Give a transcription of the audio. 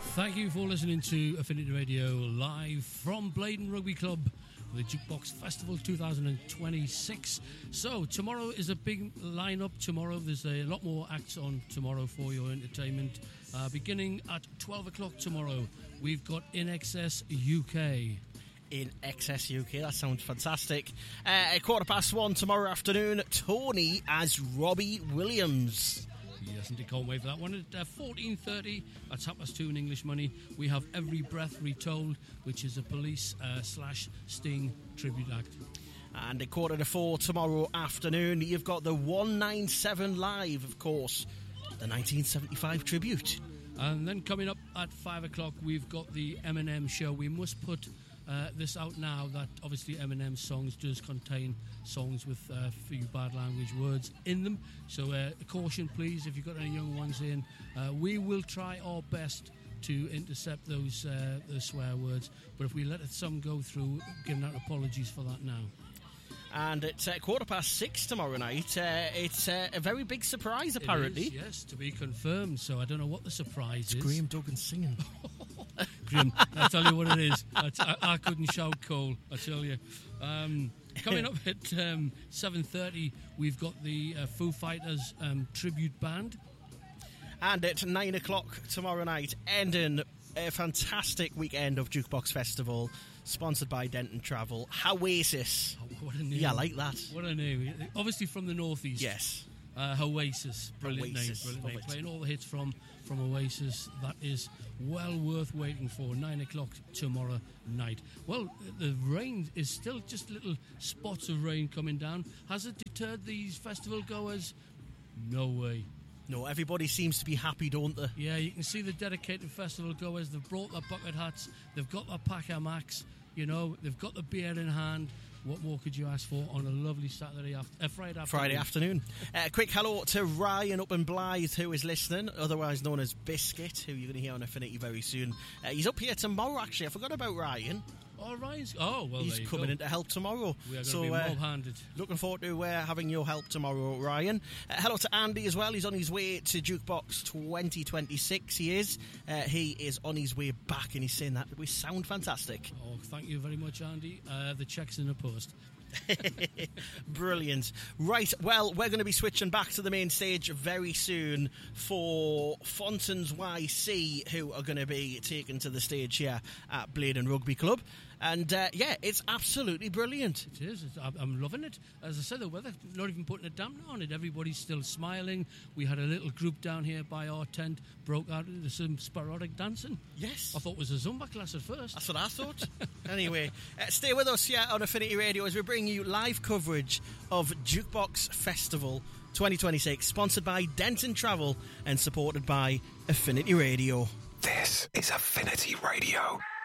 Thank you for listening to Affinity Radio live from Blaydon Rugby Club for the Jukebox Festival 2026. So tomorrow is a big lineup. Tomorrow there's a lot more acts on tomorrow for your entertainment. Beginning at 12 o'clock tomorrow, we've got In Excess UK. In Excess UK, that sounds fantastic. At 1:15 tomorrow afternoon, Tony as Robbie Williams. Yes, and I can't wait for that one. At 14:30, at 2:30 in English money, we have Every Breath Retold, which is a Police / Sting tribute act. And at 3:45 tomorrow afternoon, you've got the 197 Live, of course, the 1975 tribute. And then coming up at 5 o'clock, we've got the Eminem show. We must put this out now, that obviously Eminem's songs does contain songs with a few bad language words in them, so caution please if you've got any young ones in. We will try our best to intercept those swear words, but if we let some go through, giving out apologies for that now. And at 6:15 tomorrow night, it's a very big surprise apparently. It is, yes, to be confirmed, so I don't know what the surprise is. Graham Duggan singing. Graham, I'll tell you what it is. I couldn't shout Cole, I tell you. Coming up at 7:30, we've got the Foo Fighters tribute band. And at 9 o'clock tomorrow night, ending a fantastic weekend of Jukebox Festival, sponsored by Denton Travel, Oasis. Oh, what a name. Yeah, I like that. What a name. Obviously from the northeast. Yes. Oasis. Brilliant Oasis. name. Brilliant name. Playing all the hits from Oasis. That is well worth waiting for. 9 o'clock tomorrow night. Well, the rain is still just little spots of rain coming down. Has it deterred these festival goers? No way. No, everybody seems to be happy, don't they? Yeah, you can see the dedicated festival goers. They've brought their bucket hats. They've got their Packer Max. You know, they've got the beer in hand. What more could you ask for on a lovely Friday afternoon? Friday afternoon. Quick hello to Ryan up in Blythe, who is listening, otherwise known as Biscuit, who you're going to hear on Affinity very soon. He's up here tomorrow, actually. I forgot about Ryan. Oh, Ryan's... Oh, well, he's coming in to help tomorrow. We are going to be mob-handed. Looking forward to having your help tomorrow, Ryan. Hello to Andy as well. He's on his way to Jukebox 2026. He is on his way back, and he's saying that we sound fantastic. Oh, thank you very much, Andy. The check's in the post. Brilliant. Right, well, we're going to be switching back to the main stage very soon for Fontons YC, who are going to be taken to the stage here at Blaydon Rugby Club. And yeah, it's absolutely brilliant. It is. I'm loving it. As I said, the weather, not even putting a dampener on it. Everybody's still smiling. We had a little group down here by our tent, broke out into some sporadic dancing. Yes. I thought it was a Zumba class at first. That's what I thought. Anyway, stay with us here on Affinity Radio as we bring you live coverage of Jukebox Festival 2026, sponsored by Denton Travel and supported by Affinity Radio. This is Affinity Radio.